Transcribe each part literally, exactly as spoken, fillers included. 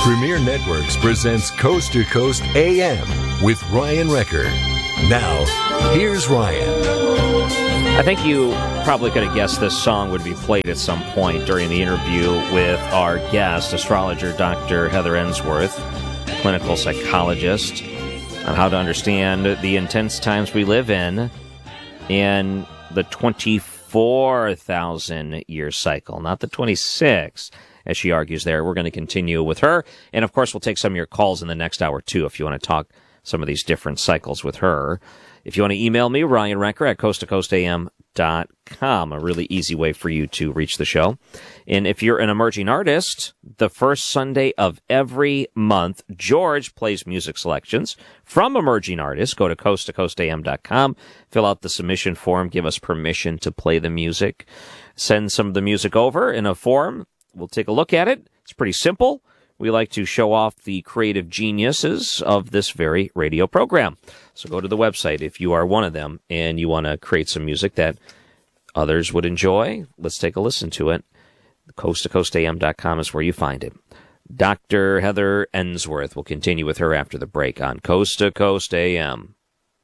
Premier Networks presents Coast to Coast A M with Ryan Recker. Now, here's Ryan. I think you probably could have guessed this song would be played at some point during the interview with our guest, astrologer Doctor Heather Ensworth, clinical psychologist, on how to understand the intense times we live in in the twenty-four thousand year cycle, not the twenty-six, as she argues there. We're going to continue with her. And, of course, we'll take some of your calls in the next hour, too, if you want to talk some of these different cycles with her. If you want to email me, Ryan Recker at coast to coast a m dot com, a really easy way for you to reach the show. And if you're an emerging artist, the first Sunday of every month, George plays music selections from emerging artists. Go to coast to coast a m dot com, fill out the submission form, give us permission to play the music. Send some of the music over in a form. We'll take a look at it. It's pretty simple. We like to show off the creative geniuses of this very radio program. So go to the website if you are one of them and you want to create some music that others would enjoy. Let's take a listen to it. coast to coast a m dot com is where you find it. Doctor Heather Ensworth. We'll continue with her after the break on Coast to Coast A M.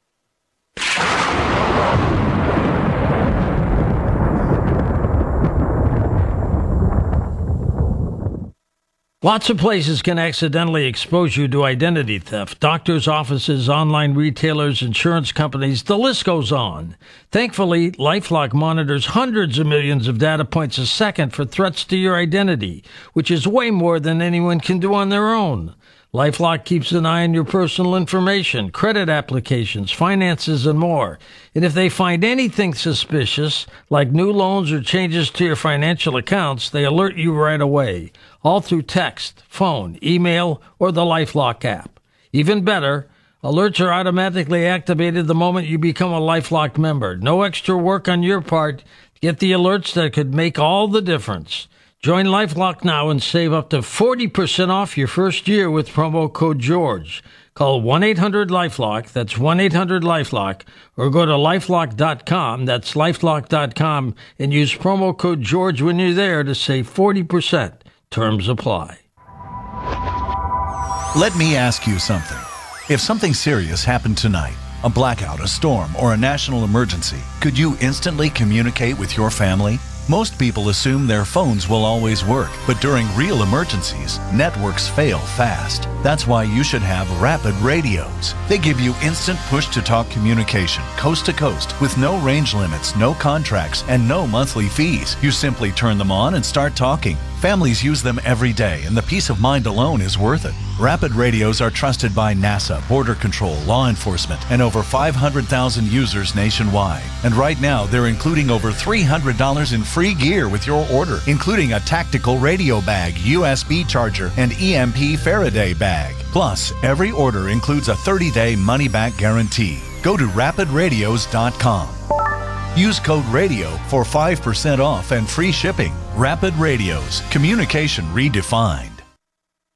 Lots of places can accidentally expose you to identity theft. Doctors' offices, online retailers, insurance companies, the list goes on. Thankfully, LifeLock monitors hundreds of millions of data points a second for threats to your identity, which is way more than anyone can do on their own. LifeLock keeps an eye on your personal information, credit applications, finances, and more. And if they find anything suspicious, like new loans or changes to your financial accounts, they alert you right away, all through text, phone, email, or the LifeLock app. Even better, alerts are automatically activated the moment you become a LifeLock member. No extra work on your part. Get the alerts that could make all the difference. Join LifeLock now and save up to forty percent off your first year with promo code George. Call one eight hundred LifeLock, that's one eight hundred LifeLock, or go to lifelock dot com, that's lifelock dot com, and use promo code George when you're there to save forty percent. Terms apply. Let me ask you something. If something serious happened tonight, a blackout, a storm, or a national emergency, could you instantly communicate with your family? Most people assume their phones will always work, but during real emergencies, networks fail fast. That's why you should have Rapid Radios. They give you instant push-to-talk communication, coast to coast, with no range limits, no contracts, and no monthly fees. You simply turn them on and start talking. Families use them every day, and the peace of mind alone is worth it. Rapid Radios are trusted by NASA, Border Control, law enforcement, and over five hundred thousand users nationwide. And right now, they're including over three hundred dollars in free gear with your order, including a tactical radio bag, U S B charger, and E M P Faraday bag. Plus, every order includes a thirty-day money-back guarantee. Go to rapid radios dot com. Use code RADIO for five percent off and free shipping. Rapid Radios, communication redefined.